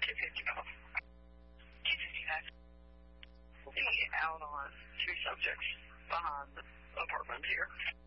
250 259. We'll be out on two subjects behind the apartment here.